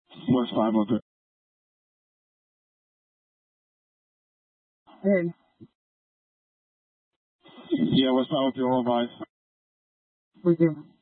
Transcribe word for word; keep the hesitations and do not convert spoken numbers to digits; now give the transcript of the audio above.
West five oh three. Hey. Yeah, West five oh three, all advised. We do.